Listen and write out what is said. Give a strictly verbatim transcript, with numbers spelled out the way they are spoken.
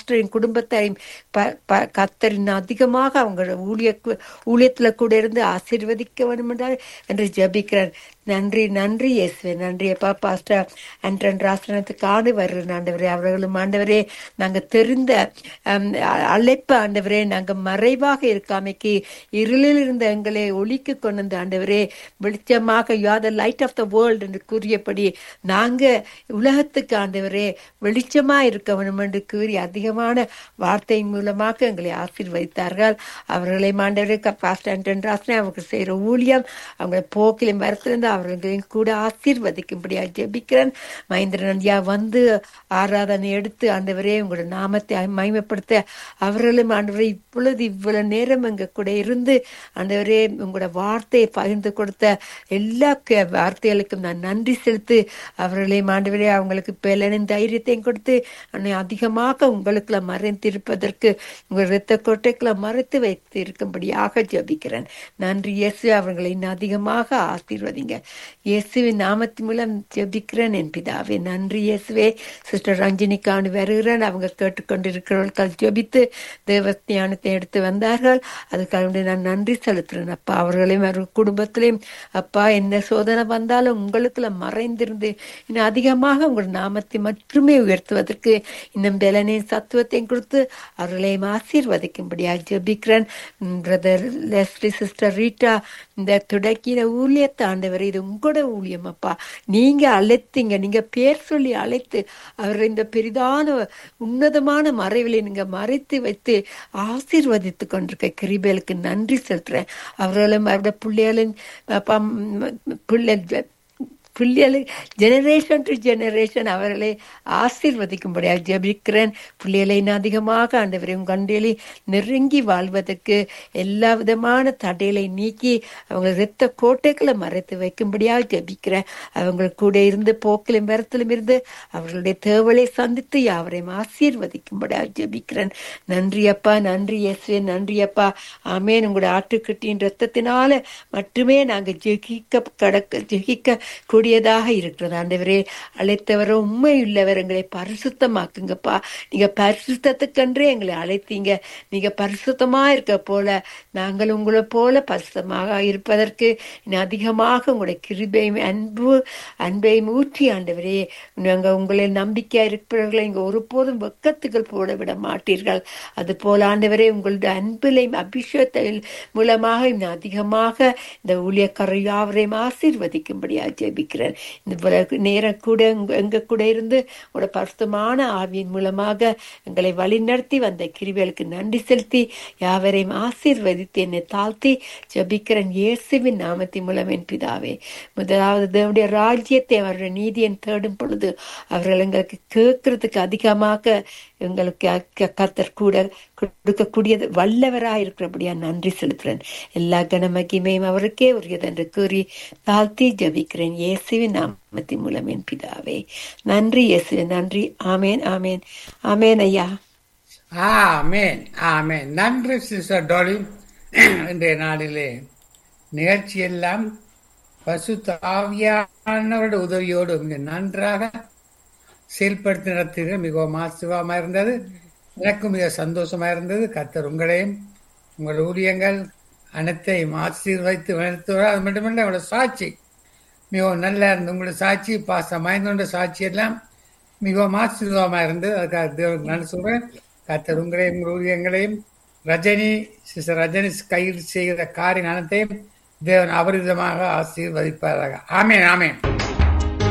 பாஸ்டரின் குடும்பத்தையும் கத்தரின் அதிகமாக அவங்க ஊழிய ஊழியத்துல கூட இருந்து ஆசீர்வதிக்க வேண்டும் என்று ஜெபிக்கிறேன். நன்றி நன்றி இயேசுவே. நன்றி அப்பா. பாஸ்டர் அண்டன் ராசனத்துக்கான வருகிற ஆண்டவரே, அவர்களும் ஆண்டவரே நாங்க தெரிந்த அழைப்பு ஆண்டவரே, நாங்க மறைவாக இருக்காமைக்கு இருளில் இருந்த எங்களை ஒளிக்கு கொண்டு வந்த ஆண்டவரே, வெளிச்சமாக you are the light of the world என்று கூறியபடி நாங்க உலகத்துக்கு ஆண்டவரே வெளிச்சமா இருக்க வேண்டும் என்று கூறி அதிகமான வார்த்தையின் மூலமாக எங்களை ஆசீர்வதித்தார்கள். அவர்களை ஆண்டவரே பாஸ்டர் அண்டன் ராசனை அவங்க செய்யற ஊழியம் அவங்க போக்கிலும் வரத்திலிருந்து அவர்களையும் கூட ஆசீர்வதிக்கும்படியா ஜெபிக்கிறேன். மகேந்திரன் ஐயா வந்து ஆராதனை எடுத்து ஆண்டவரே உங்களோட நாமத்தை மகிமைப்படுத்த அவர்களும் ஆண்டவரே இப்பொழுது இவ்வளவு நேரம் எங்க கூட இருந்து ஆண்டவரே உங்களோட வார்த்தையை பகிர்ந்து கொடுத்த எல்லா வார்த்தைகளுக்கும் நான் நன்றி செலுத்து. அவர்களையும் ஆண்டவரே அவங்களுக்கு பேலனின் தைரியத்தையும் கொடுத்து அதிகமாக உங்களுக்குள்ள மறைந்திருப்பதற்கு உங்கள் இரத்த கோட்டைக்குள்ள மறைத்து வைத்து இருக்கும்படியாக ஜெபிக்கிறேன். நன்றி இயேசு. அவர்களை இன்னும் அதிகமாக ஆசீர்வதிங்க. இயேசுவின் நாமத்தின் மூலம் ஜெபிக்கிறேன் என் பிதாவே. நன்றி இயேசுவே. சிஸ்டர் ரஞ்சினிக்கான வருகிறேன். அவங்க கேட்டுக்கொண்டிருக்கிறவர்கள் ஜெபித்து தேவ ஞானத்தை எடுத்து வந்தார்கள். அதுக்காக நான் நன்றி செலுத்துறேன் அப்பா. அவர்களையும் அவர்கள் குடும்பத்திலையும் அப்பா என்ன சோதனை வந்தாலும் உங்களுக்குள்ள மறைந்திருந்து இன்னும் அதிகமாக உங்கள் நாமத்தை மட்டுமே உயர்த்துவதற்கு இன்னும் பலனையும் சத்துவத்தையும் கொடுத்து அவர்களையும் ஆசீர்வதிக்கும்படியாக ஜெபிக்கிறேன். பிரதர் லெஸ்லி, சிஸ்டர் ரீட்டா இந்த துடக்கின ஊழியத்தை ஆண்டவர் இது உங்களோட ஊழியம் அப்பா. நீங்க அழைத்தீங்க, நீங்க பேர் சொல்லி அழைத்து அவர் இந்த பெரிதான உன்னதமான மறைவில் நீங்க மறைத்து வைத்து ஆசீர்வதித்து கொண்டிருக்க கிருபைகளுக்கு நன்றி செலுத்துறேன். அவர்களும் அவருடைய பிள்ளைகளும் அப்பா பிள்ளை பிள்ளைகளை ஜெனரேஷன் டு ஜெனரேஷன் அவர்களை ஆசீர்வதிக்கும்படியாக ஜெபிக்கிறேன். பிள்ளைகளை அதிகமாக ஆண்டவரையும் கண்டேலி நெருங்கி வாழ்வதற்கு எல்லா விதமான தடைகளை நீக்கி அவங்க இரத்த கோட்டைகளை மறைத்து வைக்கும்படியாக ஜெபிக்கிறேன். அவங்க கூட இருந்து போக்கிலும் வரத்திலும் இருந்து அவர்களுடைய தேவலை சந்தித்து யாவரையும் ஆசீர்வதிக்கும்படியாக ஜெபிக்கிறேன். நன்றி அப்பா. நன்றி இயேசுவே. நன்றி அப்பா. ஆமேன். உங்களுடைய ஆட்டுக்குட்டியின் ரத்தத்தினால மட்டுமே நாங்கள் ஜெகிக்க கடக்க ஜெகிக்க கூடிய தாக இருக்கிறது ஆண்டவரே. அழைத்தவரை உண்மை உள்ளவர் எங்களை பரிசுத்தமாக்குங்கப்பா. நீங்க பரிசுத்தத்துக்கென்றே எங்களை அழைத்தீங்க. நீங்க பரிசுத்தமா இருக்க போல நாங்கள் உங்களை போல பரிசுத்தமாக இருப்பதற்கு அதிகமாக உங்களுடைய கிருபையும் அன்பு அன்பையும் ஊற்றி ஆண்டவரே நாங்க உங்களை நம்பிக்கையா இருக்கிறவர்களை இங்க ஒருபோதும் வெக்கத்துக்கள் போட விட மாட்டீர்கள். அது போல ஆண்டவரே உங்களுடைய அன்பிலையும் அபிஷேகத்தின் மூலமாக இன்னும் அதிகமாக இந்த ஊழியக்காரர் யாவரையும் ஆசீர்வதிக்கும்படியாக ஜெபிக்கிறேன். இந்த நேரம் கூட எங்க கூட இருந்து உங்களோட பரிசுத்தமான ஆவியின் மூலமாக எங்களை வழிநடத்தி வந்த கிருபைகளுக்கு நன்றி செலுத்தி யாவரையும் ஆசீர்வதித்து என்னை தாழ்த்தி ஜெபிக்கிறேன் இயேசுவின் நாமத்தின் மூலம் என் பிதாவே. முதலாவது தேவனுடைய ராஜ்யத்தை அவருடைய நீதியை தேடும் பொழுது அவர்கள் எங்களுக்கு கேட்கறதுக்கு அதிகமாக எங்களுக்கு கர்த்தர் கூட கொடுக்கக்கூடியது வல்லவராக இருக்கிறபடியா நன்றி செலுத்துறேன். எல்லா கனமகிமையும் அவருக்கே உரியது என்று கூறி தாழ்த்தி ஜபிக்கிறேன் இயேசுவின் நாமத்தின் மூலம் என் பிதாவே. நன்றி இயேசுவே. நன்றி. ஆமேன் ஆமேன் ஆமேன் ஐயா. ஆமேன் ஆமேன். நன்றி சிஸ்டர் டோலி. இன்றைய நாளிலே நிகழ்ச்சி எல்லாம் பரிசுத்த ஆவியானவருடைய உதவியோடு மிக நன்றாக செயல்படுத்தி நடத்துகிற மிகவும் ஆசீர்வாதமா இருந்தது. எனக்கும் மிக சந்தோஷமா இருந்தது. கர்த்தர் உங்களையும் உங்கள் ஊழியங்கள் அனைத்தையும் ஆசீர்வதித்து நடத்துவார். அது மட்டுமல்ல அவங்களோட சாட்சி மிகவும் நல்லா இருந்தது. உங்களோட சாட்சி பாச மயந்தோட சாட்சி எல்லாம் மிகவும் ஆசீர்வாதமா இருந்தது. அதுக்காக தேவனுக்கு நன்றி சொல்றேன். கர்த்தர் உங்களையும் உங்கள் ஊழியங்களையும் ரஜினி சிஸ்டர் ரஜினி கையில் செய்கிற காரியம் அனைத்தையும் தேவன் அபரிதமாக ஆசீர்வதிப்பார்கள். ஆமேன் ஆமேன்.